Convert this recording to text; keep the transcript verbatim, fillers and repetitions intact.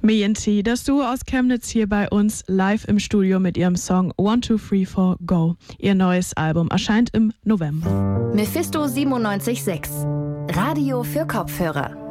Mejenti, das Duo aus Chemnitz hier bei uns live im Studio mit ihrem Song one two three four Go. Ihr neues Album erscheint im November. Mephisto siebenundneunzig Komma sechs. Radio für Kopfhörer.